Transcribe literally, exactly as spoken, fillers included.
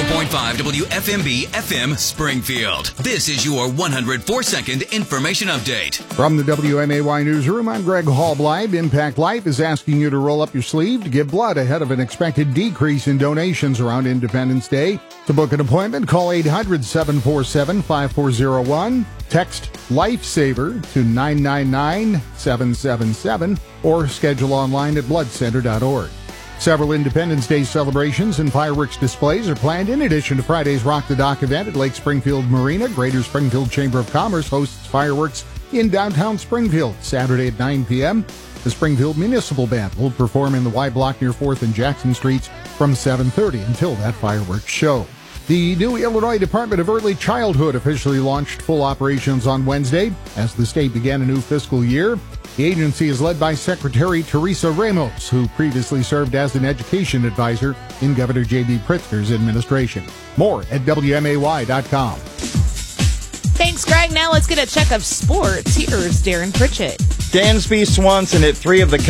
point five W F M B F M Springfield. This is your one hundred four second information update. From the W M A Y Newsroom, I'm Greg Hallbleib. Impact Life is asking you to roll up your sleeve to give blood ahead of an expected decrease in donations around Independence Day. To book an appointment, call eight hundred, seven four seven, five four zero one, text LifeSaver to nine nine nine, seven seven seven, or schedule online at blood center dot org. Several Independence Day celebrations and fireworks displays are planned in addition to Friday's Rock the Dock event at Lake Springfield Marina. Greater Springfield Chamber of Commerce hosts fireworks in downtown Springfield. Saturday at nine p.m., the Springfield Municipal Band will perform in the Y Block near fourth and Jackson Streets from seven thirty until that fireworks show. The new Illinois Department of Early Childhood officially launched full operations on Wednesday as the state began a new fiscal year. The agency is led by Secretary Teresa Ramos, who previously served as an education advisor in Governor J B Pritzker's administration. More at W M A Y dot com. Thanks, Greg. Now let's get a check of sports. Here's Darren Pritchett. Dansby Swanson hit three of the